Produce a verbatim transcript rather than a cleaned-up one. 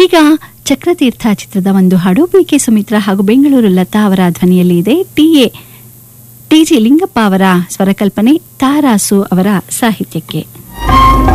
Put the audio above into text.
ಈಗ ಚಕ್ರತೀರ್ಥ ಚಿತ್ರದ ಒಂದು ಹಾಡು ಬಿ ಕೆ ಸುಮಿತ್ರಾ ಹಾಗೂ ಬೆಂಗಳೂರು ಲತಾ ಅವರ ಧ್ವನಿಯಲ್ಲಿ ಇದೆ. T A T G Lingappa ಅವರ ಸ್ವರಕಲ್ಪನೆ, ತಾರಾಸು ಅವರ ಸಾಹಿತ್ಯಕ್ಕೆ.